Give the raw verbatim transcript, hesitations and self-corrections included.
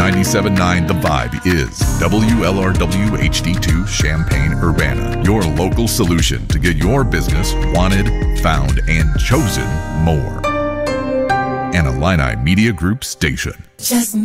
ninety-seven point nine The Vibe is W L R W H D two Champaign-Urbana, your local solution to get your business wanted, found, and chosen more. An Illini Media Group station. Just